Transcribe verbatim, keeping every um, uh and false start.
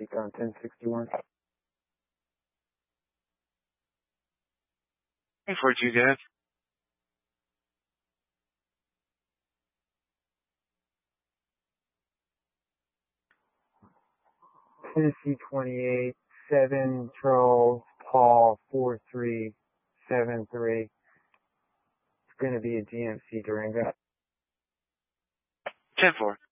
Speak on ten sixty-one. Hey, Fort you guys. Tennessee twenty-eight, seven Charles Paul four three seven three. It's going to be a G M C Durango. ten four.